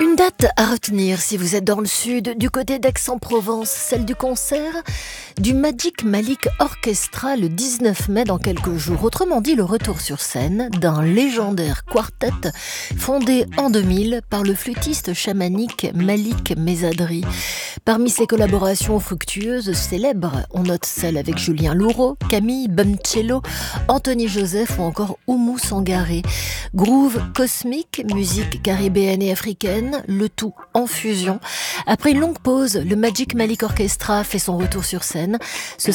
Une date à retenir si vous êtes dans le sud, du côté d'Aix-en-Provence, celle du concert du Magic Malik Orchestra le 19 mai dans quelques jours. Autrement dit, le retour sur scène d'un légendaire quartet fondé en 2000 par le flûtiste chamanique Malik Mesadri. Parmi ses collaborations fructueuses, célèbres, on note celle avec Julien Louraud, Camille Bumcello, Anthony Joseph ou encore Oumou Sangaré. Groove cosmique, musique caribéenne et africaine, le tout en fusion. Après une longue pause, le Magic Malik Orchestra fait son retour sur scène. Ce